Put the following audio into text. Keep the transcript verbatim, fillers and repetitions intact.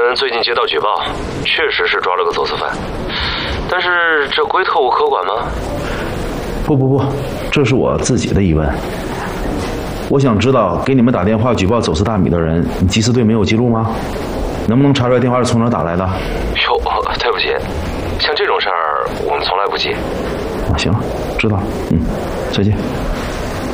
们最近接到举报，确实是抓了个走私犯，但是这归特务科管吗？ 不不不，这是我自己的疑问。我想知道给你们打电话举报走私大米的人，你缉私队没有记录吗？能不能查出来电话是从哪儿打来的？ 哟，对不起，像这种事儿我们从来不记。 啊，行了，知道了，嗯，再见。